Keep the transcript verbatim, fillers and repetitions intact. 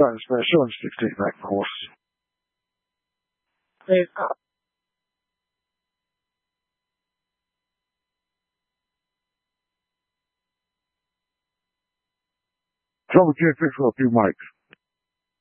starting to spare showing sixteen back for horses. Hey, uh, Trouble can't fix for a few mics.